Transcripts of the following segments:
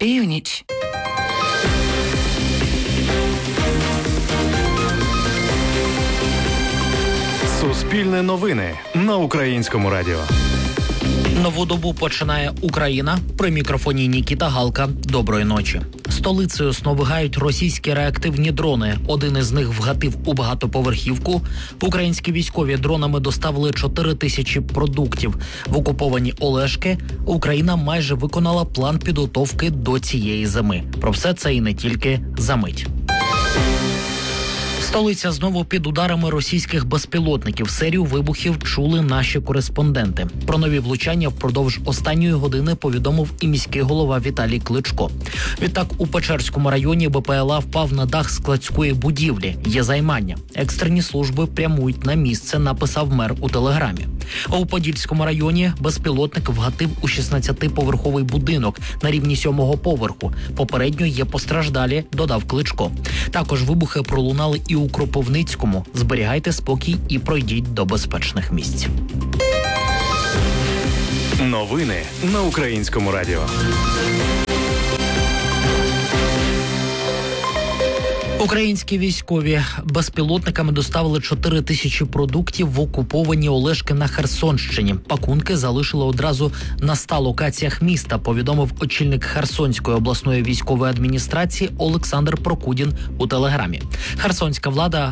Північ. Суспільне новини на Українському радіо. Нову добу починає Україна. При мікрофоні Нікіта Галка. Доброї ночі. Столицею сновигають російські реактивні дрони. Один із них вгатив у багатоповерхівку. Українські військові дронами доставили 4 тисячі продуктів. В окуповані Олешки Україна майже виконала план підготовки до цієї зими. Про все це і не тільки за мить. Столиця знову під ударами російських безпілотників. Серію вибухів чули наші кореспонденти. Про нові влучання впродовж останньої години повідомив і міський голова Віталій Кличко. Відтак у Печерському районі БПЛА впав на дах складської будівлі. Є займання. Екстрені служби прямують на місце, написав мер у телеграмі. А у Подільському районі безпілотник вгатив у 16-поверховий будинок на рівні 7-го поверху. Попередньо є постраждалі, додав Кличко. Також вибухи пролунали і у Кропивницькому. Зберігайте спокій і пройдіть до безпечних місць. Новини на Українському радіо. Українські військові безпілотниками доставили 4 тисячі продуктів в окуповані Олешки на Херсонщині. Пакунки залишили одразу на 100 локаціях міста, повідомив очільник Херсонської обласної військової адміністрації Олександр Прокудін у телеграмі. Херсонська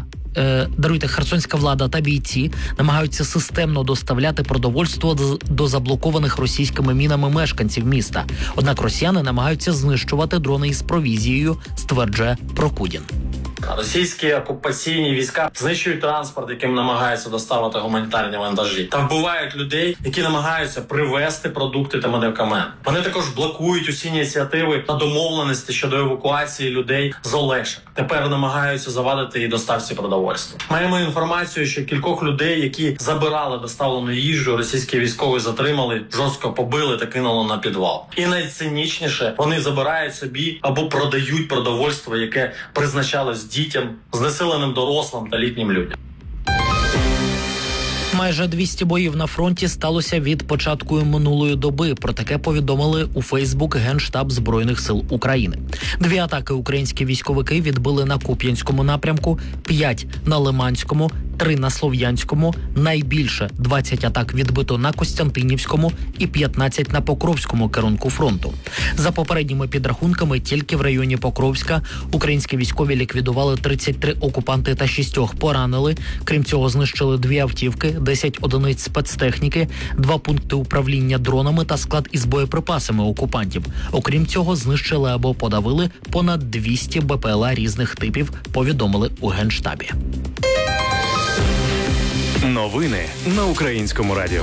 влада та бійці намагаються системно доставляти продовольство до заблокованих російськими мінами мешканців міста. Однак росіяни намагаються знищувати дрони із провізією, стверджує Прокудін. Російські окупаційні війська знищують транспорт, яким намагаються доставити гуманітарні вантажі, та вбивають людей, які намагаються привезти продукти та медикамент. Вони також блокують усі ініціативи та домовленості щодо евакуації людей з Олешок. Тепер намагаються завадити і доставці продовольства. Маємо інформацію, що кількох людей, які забирали доставлену їжу, російські військові затримали, жорстко побили та кинули на підвал. І найцинічніше, вони забирають собі або продають продовольство, яке призначалось дітям, знесиленим дорослим та літнім людям. Майже 200 боїв на фронті сталося від початку минулої доби. Про таке повідомили у Фейсбук Генштаб Збройних сил України. 2 атаки українські військовики відбили на Куп'янському напрямку, 5 на Лиманському, 3 на Слов'янському, найбільше 20 атак відбито на Костянтинівському і 15 на Покровському керунку фронту. За попередніми підрахунками, тільки в районі Покровська українські військові ліквідували 33 окупанти та 6 поранили. Крім цього, знищили 2 автівки, 10 одиниць спецтехніки, 2 пункти управління дронами та склад із боєприпасами окупантів. Окрім цього, знищили або подавили понад 200 БПЛА різних типів, повідомили у Генштабі. Новини на Українському радіо.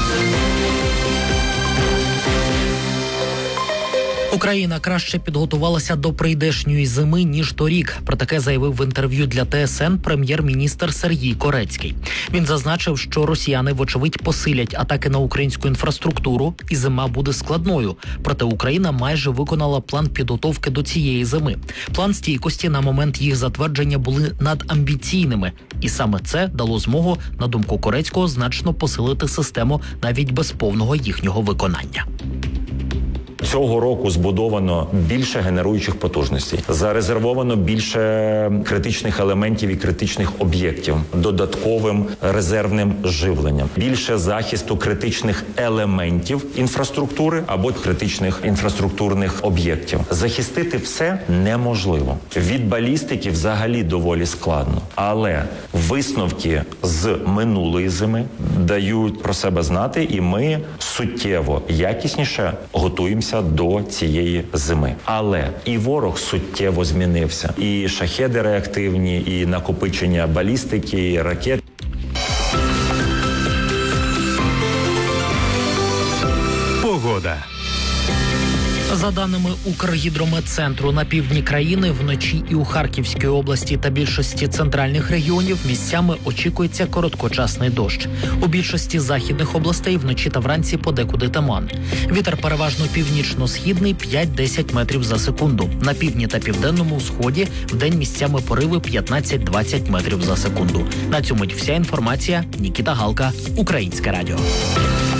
Україна краще підготувалася до прийдешньої зими, ніж торік. Про таке заявив в інтерв'ю для ТСН прем'єр-міністр Сергій Корецький. Він зазначив, що росіяни, вочевидь, посилять атаки на українську інфраструктуру, і зима буде складною. Проте Україна майже виконала план підготовки до цієї зими. План стійкості на момент їх затвердження були надамбіційними. І саме це дало змогу, на думку Корецького, значно посилити систему навіть без повного їхнього виконання. Цього року збудовано більше генеруючих потужностей, зарезервовано більше критичних елементів і критичних об'єктів додатковим резервним живленням, більше захисту критичних елементів інфраструктури або критичних інфраструктурних об'єктів. Захистити все неможливо. Від балістики взагалі доволі складно, але висновки з минулої зими дають про себе знати, і ми суттєво якісніше готуємося до цієї зими. Але і ворог суттєво змінився. І шахеди реактивні, і накопичення балістики, і ракет. Погода. За даними Укргідрометцентру, на півдні країни вночі і у Харківській області та більшості центральних регіонів місцями очікується короткочасний дощ. У більшості західних областей вночі та вранці подекуди туман. Вітер переважно північно-східний 5-10 метрів за секунду. На півдні та південному сході вдень місцями пориви 15-20 метрів за секунду. На цьому вся інформація. Нікіта Галка, Українське радіо.